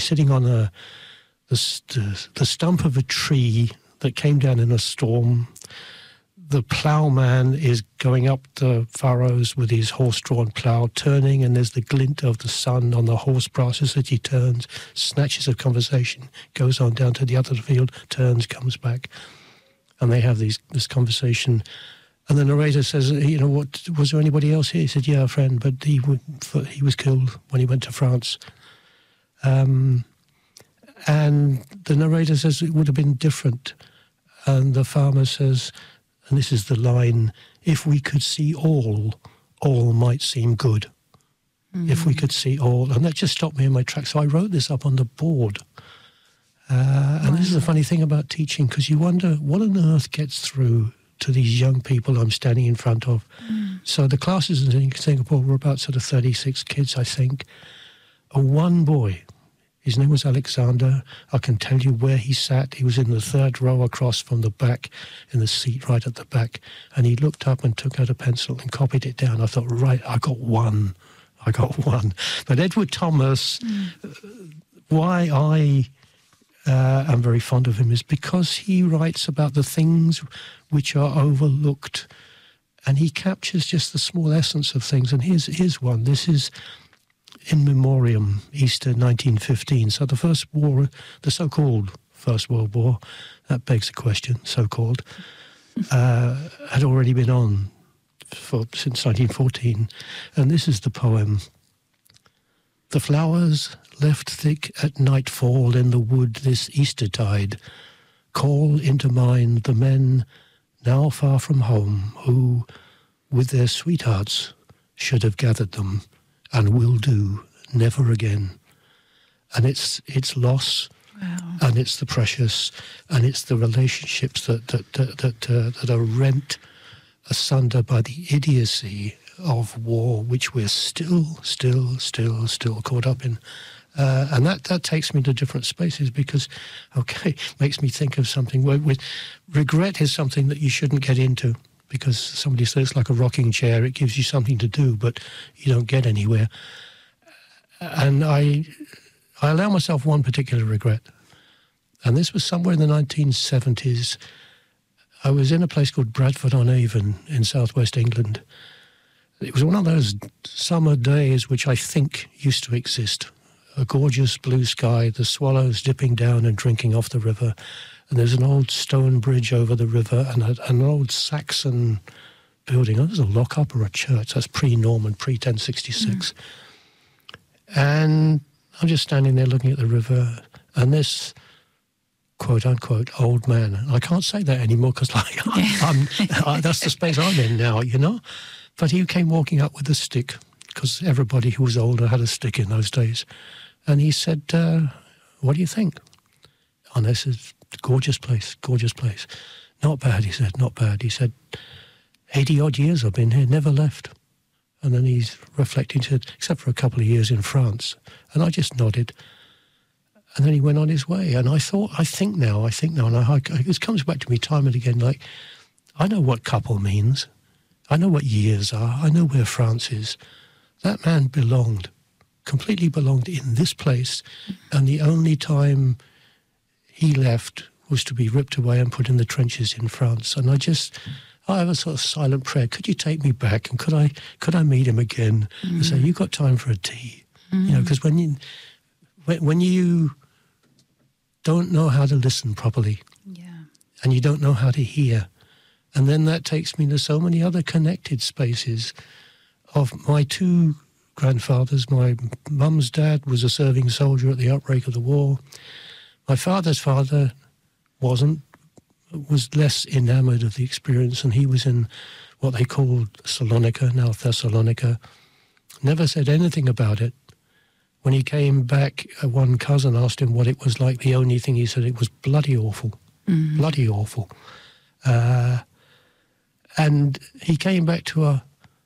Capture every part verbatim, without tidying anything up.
sitting on a the, the, the stump of a tree that came down in a storm. The ploughman is going up the furrows with his horse-drawn plough, turning, and there's the glint of the sun on the horse brasses as he turns, snatches of conversation, goes on down to the other field, turns, comes back, and they have these this conversation. And the narrator says, you know, what was there anybody else here? He said, yeah, a friend, but he he was killed when he went to France. Um, and the narrator says it would have been different. And the farmer says, and this is the line, if we could see all, all might seem good. Mm. If we could see all. And that just stopped me in my tracks. So I wrote this up on the board. Uh, and wow. This is a funny thing about teaching, because you wonder what on earth gets through to these young people I'm standing in front of. Mm. So the classes in Singapore were about sort of thirty-six kids, I think. And one boy, his name was Alexander. I can tell you where he sat. He was in the third row across from the back, in the seat right at the back. And he looked up and took out a pencil and copied it down. I thought, right, I got one. I got one. But Edward Thomas, mm. why I uh, am very fond of him is because he writes about the things which are overlooked. And he captures just the small essence of things. And here's, here's one. This is In Memoriam, Easter nineteen fifteen. So the first war, the so-called First World War, that begs the question, so-called, uh, had already been on for, since nineteen fourteen. And this is the poem. The flowers left thick at nightfall in the wood this Eastertide call into mind the men now far from home who, with their sweethearts, should have gathered them and will do never again. And it's it's loss, wow. And it's the precious, and it's the relationships that that that that, uh, that are rent asunder by the idiocy of war, which we're still, still, still, still caught up in. Uh, and that, that takes me to different spaces because, okay, makes me think of something where with regret is something that you shouldn't get into. Because somebody says it's like a rocking chair, it gives you something to do, but you don't get anywhere. And I I allow myself one particular regret. And this was somewhere in the nineteen seventies. I was in a place called Bradford-on-Avon in southwest England. It was one of those summer days which I think used to exist. A gorgeous blue sky, the swallows dipping down and drinking off the river. And there's an old stone bridge over the river and a, an old Saxon building. Oh, there's a lock-up or a church. That's pre-Norman, pre-ten sixty-six. Mm. And I'm just standing there looking at the river, and this quote-unquote old man, and I can't say that anymore because like, I'm, I'm, I, that's the space I'm in now, you know? But he came walking up with a stick, because everybody who was older had a stick in those days. And he said, uh, what do you think? And I said, gorgeous place, gorgeous place. Not bad, he said, not bad. He said, eighty-odd years I've been here, never left. And then he's reflecting, said, except for a couple of years in France. And I just nodded. And then he went on his way. And I thought, I think now, I think now, and I, it comes back to me time and again, like, I know what couple means. I know what years are. I know where France is. That man belonged, completely belonged in this place. And the only time he left was to be ripped away and put in the trenches in France. And I just, I have a sort of silent prayer. Could you take me back? And could I could I meet him again mm. and say, you got time for a tea? Mm. You know, because when you, when, when you don't know how to listen properly yeah. and you don't know how to hear, and then that takes me to so many other connected spaces of my two grandfathers. My mum's dad was a serving soldier at the outbreak of the war. My father's father wasn't, was less enamoured of the experience, and he was in what they called Salonika, now Thessalonica. Never said anything about it. When he came back, one cousin asked him what it was like. The only thing he said, it was bloody awful, mm-hmm. bloody awful. Uh, and he came back to a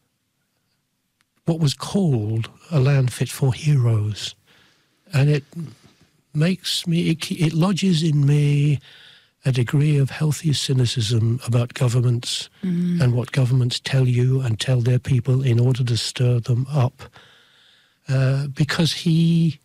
what was called a land fit for heroes. And it makes me, it, it lodges in me a degree of healthy cynicism about governments mm. and what governments tell you and tell their people in order to stir them up. Uh, because he